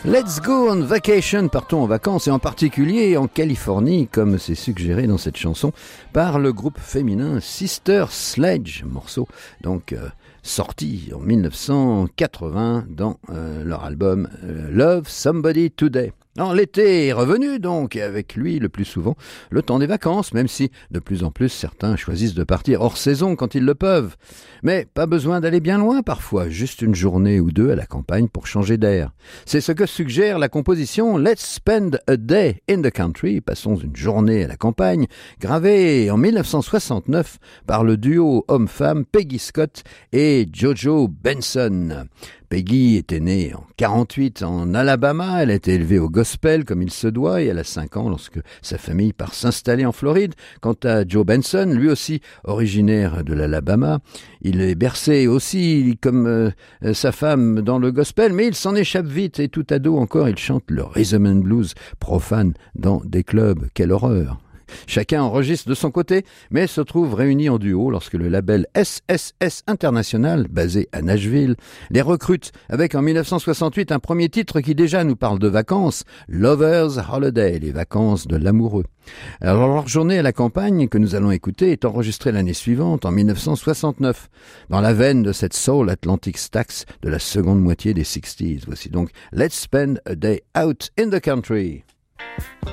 Let's go on vacation, partons en vacances et en particulier en Californie, comme c'est suggéré dans cette chanson par le groupe féminin Sister Sledge, morceau donc sorti en 1980 dans leur album Love Somebody Today. Alors, l'été est revenu donc, et avec lui le plus souvent le temps des vacances, même si de plus en plus certains choisissent de partir hors saison quand ils le peuvent. Mais pas besoin d'aller bien loin parfois, juste une journée ou deux à la campagne pour changer d'air. C'est ce que suggère la composition Let's Spend a Day in the Country, passons une journée à la campagne, gravée en 1969 par le duo homme-femme Peggy Scott et Jojo Benson. Peggy était née en 48 en Alabama, elle a été élevée au gospel comme il se doit et elle a 5 ans lorsque sa famille part s'installer en Floride. Quant à Joe Benson, lui aussi originaire de l'Alabama, il est bercé aussi comme sa femme dans le gospel, mais il s'en échappe vite et tout ado encore il chante le rhythm and blues profane dans des clubs. Quelle horreur! Chacun enregistre de son côté, mais se trouve réunis en duo lorsque le label SSS International, basé à Nashville, les recrute avec en 1968 un premier titre qui déjà nous parle de vacances, Lover's Holiday, les vacances de l'amoureux. Alors leur journée à la campagne que nous allons écouter est enregistrée l'année suivante, en 1969, dans la veine de cette soul Atlantic Stax de la seconde moitié des 60s. Voici donc Let's Spend a Day Out in the Country.